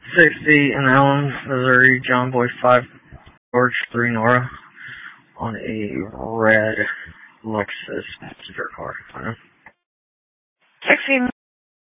60 in Allen, Missouri, John Boy 5, George 3 Nora, on a red Lexus passenger car. 16